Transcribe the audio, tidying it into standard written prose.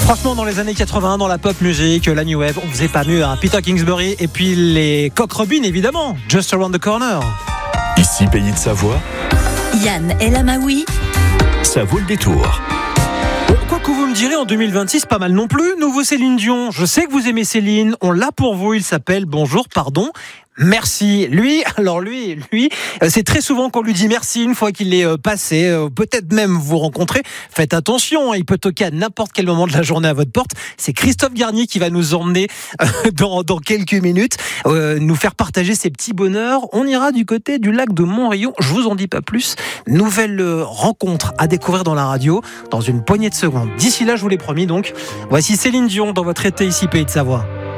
Franchement, dans les années 80, dans la pop music, la new wave, on faisait pas mieux. Peter Kingsbury et puis les Coq Robin, évidemment. Just Around the Corner. Ici, Pays de Savoie, Yann El Amaoui, ça vaut le détour. Quoi que vous me direz, en 2026, pas mal non plus. Nouveau Céline Dion. Je sais que vous aimez Céline. On l'a pour vous. Il s'appelle Bonjour, pardon. Merci. Lui, c'est très souvent qu'on lui dit merci une fois qu'il est passé. Peut-être même vous rencontrer. Faites attention, il peut toquer à n'importe quel moment de la journée à votre porte. C'est Christophe Garnier qui va nous emmener dans quelques minutes, nous faire partager ses petits bonheurs. On ira du côté du lac de Montrion. Je vous en dis pas plus. Nouvelle rencontre à découvrir dans la radio dans une poignée de secondes. D'ici là, je vous l'ai promis donc. Voici Céline Dion dans votre été ici Pays de Savoie.